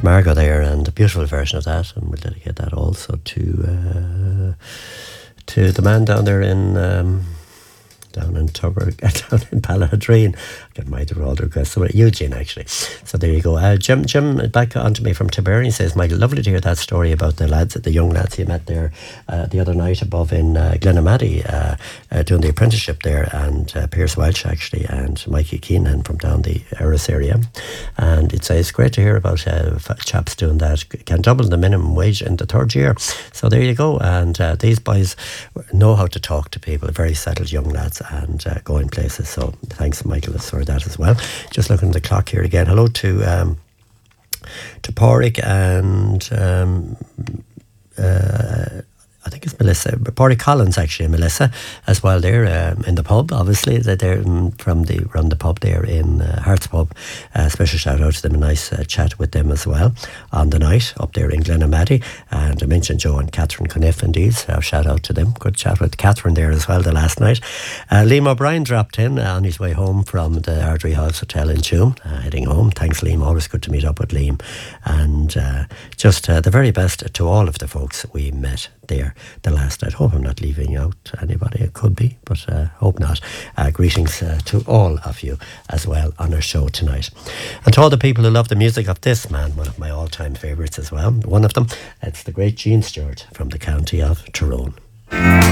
Margot there, and a beautiful version of that, and we'll dedicate that also to the man down there in down in Tuberg, down in Ballahadreen. I get my all the requests. So Eugene, actually. So there you go. Jim, back on to me from Tipperary. He says, Michael, lovely to hear that story about the lads, the young lads you met there the other night above in Glenamaddy, doing the apprenticeship there, and Pierce Welch, actually, and Mikey Keenan from down the Erris area. And it's great to hear about chaps doing that. Can double the minimum wage in the third year. So there you go. And these boys know how to talk to people, very settled young lads, and going places. So thanks, Michael, for that as well. Just looking at the clock here again. Hello to Pádraig and I think it's Melissa, Pádraig Collins, actually, and Melissa as well there in the pub. Obviously they're from run the pub there in Hearts Pub. Special shout out to them, a nice chat with them as well on the night up there in Glenamaddy. And I mentioned Joe and Catherine Coniff indeed, so shout out to them. Good chat with Catherine there as well the last night. Liam O'Brien dropped in on his way home from the Ardrey House Hotel in Tuam, heading home. Thanks, Liam, always good to meet up with Liam. And just the very best to all of the folks we met there the last night. Hope I'm not leaving out anybody. It could be, but hope not. Greetings to all of you as well on our show tonight. And to all the people who love the music of this man, one of my all-time favourites as well. One of them, it's the great Gene Stewart from the county of Tyrone.